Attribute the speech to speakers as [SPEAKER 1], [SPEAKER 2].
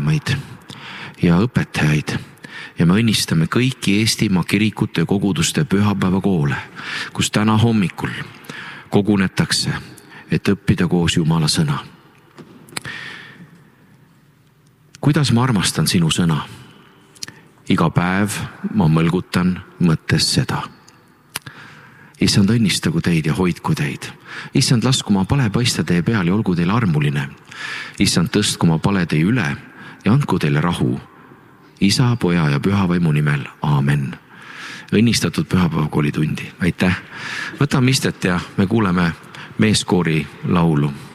[SPEAKER 1] vanemaid ja õpetajaid ja me õnnistame kõiki Eestimaa kirikute ja koguduste pühapäevakoole, kus täna hommikul kogunetakse, et õppida koos Jumala sõna. Kuidas ma armastan sinu sõna? Iga päev ma mõlgutan mõttes seda. Issand, õnnistagu teid ja hoidku teid. Issand, lasku ma pale paista teie peal ja olgu teile armuline. Issand, tõstku ma pale teie üle ja andku teile rahu. Isa, Poja ja Püha Vaimu nimel. Aamen. Õnnistatud pühapäevakooli tundi. Aitäh. Võtame istet ja me kuuleme meeskoori laulu.